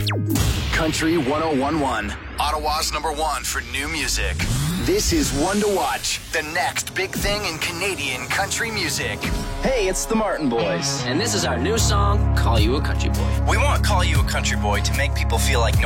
Country 1011, Ottawa's #1 for new music. This is One to Watch, the next big thing in Canadian country music. Hey, it's the Martin Boys. And this is our new song, Call You a Country Boy. We want Call You a Country Boy to make people feel like no